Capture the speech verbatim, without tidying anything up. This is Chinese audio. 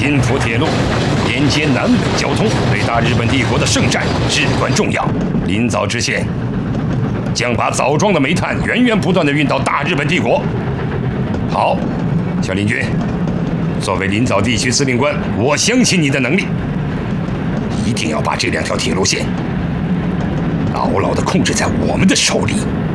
津浦铁路连接南北交通，对大日本帝国的胜战至关重要。临枣知县将把枣庄的煤炭源源不断地运到大日本帝国。好，小林君，作为临枣地区司令官，我相信你的能力，一定要把这两条铁路线牢牢地控制在我们的手里。